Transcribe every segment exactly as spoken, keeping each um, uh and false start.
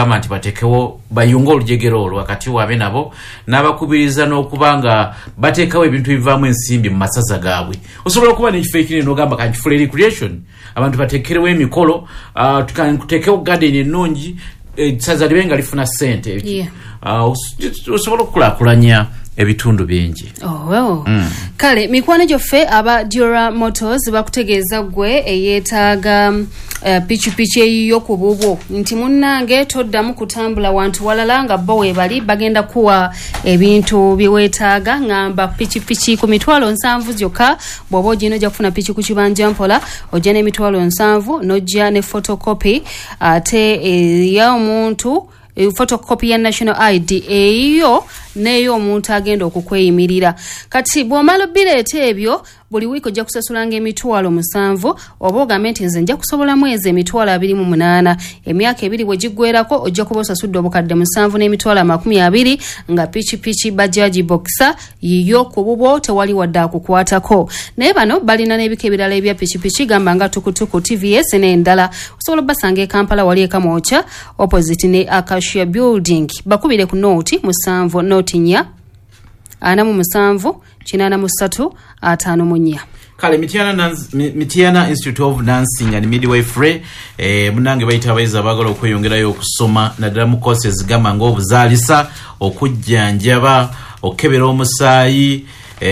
bagamba nti batekewo bayunga olujegero olwo wakati wabe nabo n'abakubiriza n'okubanga bateekawo ebintu bivaamu ensimbi mu masaza gaabwe. Osobola okuba n'ekifo ekinene n'ogamba kanjifule recreation abantu bateekerewo emikolo uh, tuteekewo garden ennungi esaza libe nga lifuna ssente. Yeah. Uh, osobola okukulaakulanya ebitundu bingi. Oh well. Mm. Kale mikwano gyoffe aba Diora Motors bakutegeeza gwe eyeetaaga uh, pichi pichi eyiyo ku bubwo nti munnange toddamu kutambula wantu walala nga bo webali bagenda kuwa ebintu biweetaaga ngamba pichi pichi ku mitwalo nsanvu gyokka bw'oba ogina ojja kufuna pichi ku kibanja mpola ojja n'emitwalo nsanvu n'ojja ne photocopy ate ey'omuntu e photocopy ya national I D eyo neyo omuntu agenda okukweyimirira. Kati bw'omala bireeta ebyo buli wiiki ojja kusasulanga emitwalo musanvu oba ogambe nti nze nja kusobola mwezi emitwalo abiri mu munaana. Emyaka ebiri bwe giggweerako ojja kuba osasudde obukadde musanvu n'emitwalo amakumi abiri nga pichi pichi bajaji boxer yiyo ku bubwo tewali wadde akukwatako. Naye bano balina n'ebika ebirala ebya pichi pichi gamba nga tukutuku T V S n'endala. Osobola basanga e Kampala wali e Kamwokya opposite ne Acacia Building. Bakubire ku nooti musanvu nooti nya ana mu musanvu kinana mu ssatu ataano mu nnya. Kale Mityana Mityana Institute of Nursing and Midwifery eh munange bayita abayizi abagala okweyongerayo okusoma naddala mu courses gamba ng'obuzaalisa okujjanjaba okebera omusaayi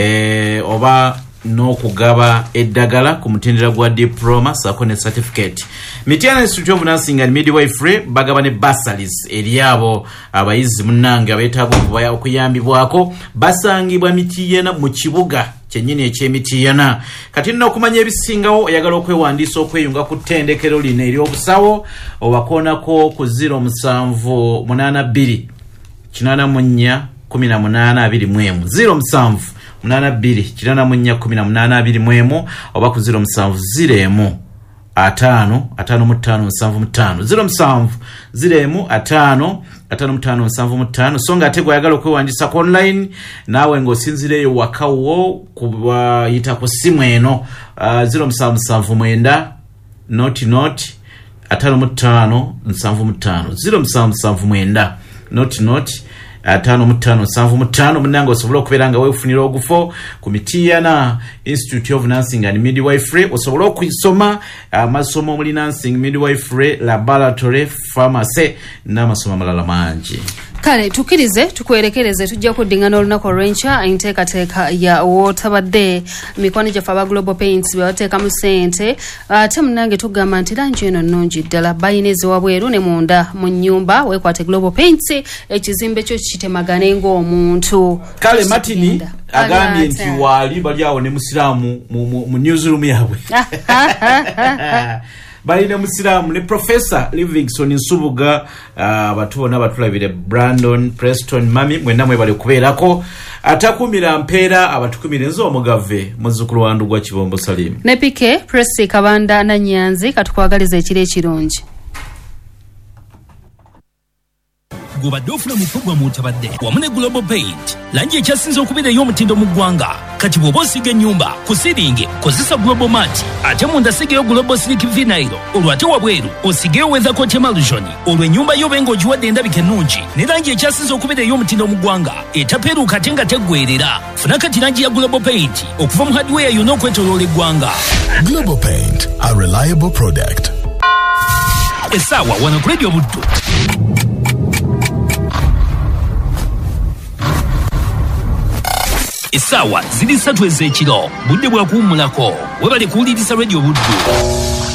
eh oba n'okugaba eddagala ku mutendera gwa diploma sako ne certificate. Mityana Institute of Nursing and Midwifery bagaba ne bursaries eri abo abayizi munange abeetaaga okubaya okuyambibwako basangibwa Mityana mu kibuga kyennyini eky'Emityana. Kati nno okumanya ebisingawo oyagala okwewandiisa okweyunga ku ttendekero lino ery'obusawo obakoonako ku zero musanvu munaana bbiri kinaana mu nnya kumi na munaana abiri mu emu zero musanvu munana bbiri kirana mu nnya kumi na munaana abiri mu emu oba ku zero musanvu ziro emu ataano ataano mu ttaano musanvu mu ttaano zero musanvu ziro emu ataano ataano mu ttaano musanvu mu ttaano. So nga ate gwayagala okwewandiisa online naawe ng'osinzireyo wakawo kubayita ku ssimu eno uh, zero musanvu musanvu mwenda noti noti ataano mu ttaano musanvu mu ttaano zero musanvu musanvu mwenda noti noti atano mutano sanvu mutano munango osobola okubeera nga weefunira ogufo ku Mityana Institute of Nursing and Midwifery. Osobola okwisoma amasomo omuli nursing, midwifery, laboratory, pharmacy n'amasomo amalala mangi. Kale tukirize tukwerekereze tujja kuddingana olunaku olw'enkya enteekateeka ya wootabadde mikwano gyaffe aba Global Paints bebateeka mu ssente ate munange tugamba nti langi eno nnungi ddala bayinezi wabweru ne munda mu nnyumba weekwate Global Paints ekizimbe kyo kitemagane ng'omuntu. Kale Martini agambye nti wali bali awo ne musiraamu mu newsroom yaabwe balina musiraamu ne Professor Livingstone Nsubuga abatubona uh, batulabire Brandon Preston Mami mwenna mwe bali kubeerako atakumira mpeera abatukumire nzo omugave muzzukulu wandu gwa Kibombo Salim ne Pike Press Kabanda na Nyanzi katukwagaliza ekire ekirungi. Gobadde ofuna mu programu otabadde wamu ne Global Paint langi ekyasinze okubeerayo omutindo mu ggwanga. Kati bw'oba osiga ennyumba ku siringi kozesa Global Mat ate munda sigeyo Global Slick Vinyl olwo ate wabweru osigeyo Weather Coat Emulsion olwo ennyumba yo benga ogiwadde endabika ennungi ne langi ekyasinze okubeerayo omutindo mu ggwanga etapeeruuka ate nga teggweerera. Funa kati langi ya Global Paint okuva mu hardware yonna okwetooloola eggwanga. Global Paint, a reliable product. Essaawa wano ku Radio Buddu. Essaawa ziri ssatu ez'ekiro budde bwa kuwummulako webale kuwuliriza Radio Buddu.